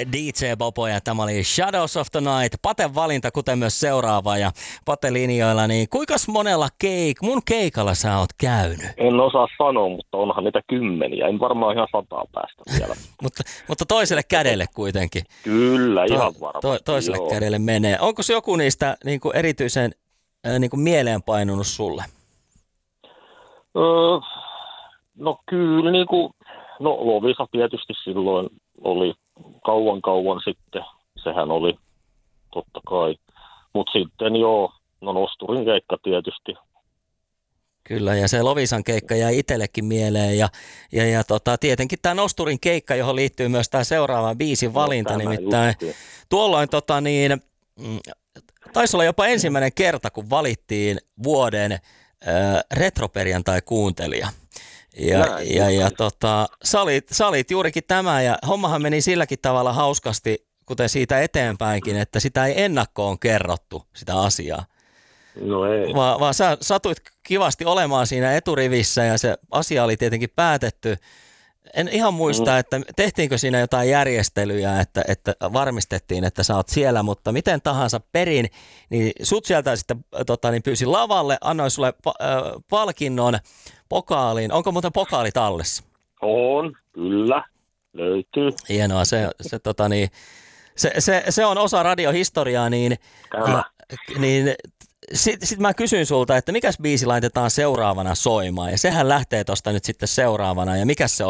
DJ Bobo ja tämä oli Shadows of the Night. Paten valinta, kuten myös seuraava ja Pate linjoilla, niin kuinkas monella mun keikalla sä oot käynyt? En osaa sanoa, mutta onhan niitä kymmeniä. En varmaan ihan 100 päästä vielä. mutta toiselle kädelle kuitenkin. Kyllä, ihan varmasti. Toiselle kädelle menee. Onko se joku niistä niin kuin erityisen niin kuin mieleenpainunut sulle? No kyllä, niin kuin, Lovisa tietysti silloin oli kauan sitten. Sehän oli totta kai. Mutta sitten Nosturin keikka tietysti. Kyllä, ja se Lovisan keikka jäi itsellekin mieleen, ja tietenkin tämä Nosturin keikka, johon liittyy myös tämä seuraava biisin valinta, nimittäin tuolloin taisi olla jopa ensimmäinen kerta, kun valittiin vuoden retroperjantai-kuuntelija. Sä olit juurikin tämä, ja hommahan meni silläkin tavalla hauskasti, kuten siitä eteenpäinkin, että sitä ei ennakkoon kerrottu, sitä asiaa. No ei. Vaan sä satuit kivasti olemaan siinä eturivissä ja se asia oli tietenkin päätetty. En ihan muista, että tehtiinkö siinä jotain järjestelyjä, että varmistettiin, että sä oot siellä, mutta miten tahansa perin, niin sut sieltä sitten pyysin lavalle, annoin sulle palkinnon, pokaaliin. Onko muuten pokaali tallessa? On, kyllä, löytyy. Hienoa, se on osa radiohistoriaa, niin sitten mä kysyin sulta, että mikäs biisi laitetaan seuraavana soimaan, ja sehän lähtee tuosta nyt sitten seuraavana, ja mikäs se on?